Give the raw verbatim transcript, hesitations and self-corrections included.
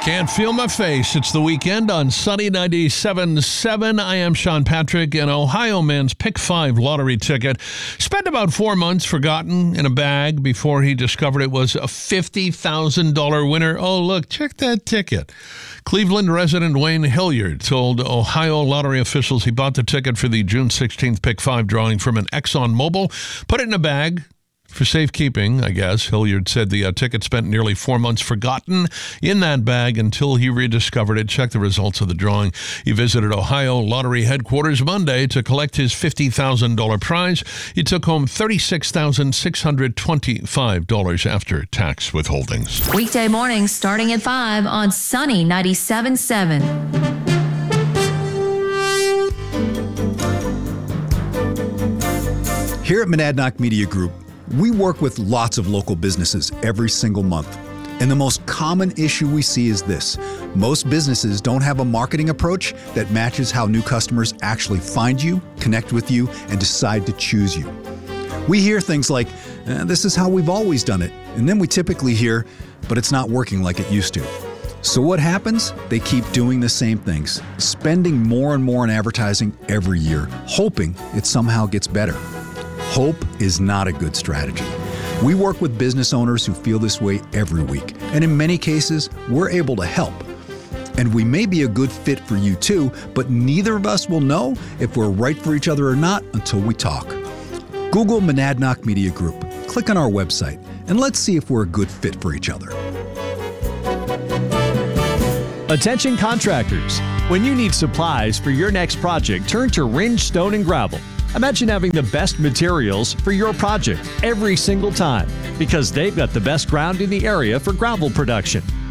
Can't feel my face. It's the weekend on Sunny ninety-seven point seven. I am Sean Patrick. An Ohio man's Pick five lottery ticket spent about four months forgotten in a bag before he discovered it was a fifty thousand dollars winner. Oh, look, check that ticket. Cleveland resident Wayne Hilliard told Ohio lottery officials he bought the ticket for the June sixteenth Pick five drawing from an ExxonMobil, put it in a bag for safekeeping, I guess. Hilliard said the uh, ticket spent nearly four months forgotten in that bag until he rediscovered it. Check the results of the drawing. He visited Ohio Lottery headquarters Monday to collect his fifty thousand dollars prize. He took home thirty-six thousand six hundred twenty-five dollars after tax withholdings. Weekday mornings starting at five on Sunny ninety-seven point seven. Here at Monadnock Media Group, we work with lots of local businesses every single month. And the most common issue we see is this. Most businesses don't have a marketing approach that matches how new customers actually find you, connect with you, and decide to choose you. We hear things like, eh, this is how we've always done it. And then we typically hear, but it's not working like it used to. So what happens? They keep doing the same things, spending more and more on advertising every year, hoping it somehow gets better. Hope is not a good strategy. We work with business owners who feel this way every week, and in many cases, we're able to help. And we may be a good fit for you too, but neither of us will know if we're right for each other or not until we talk. Google Monadnock Media Group, click on our website, and let's see if we're a good fit for each other. Attention contractors. When you need supplies for your next project, turn to Ringe Stone and Gravel. Imagine having the best materials for your project every single time because they've got the best ground in the area for gravel production.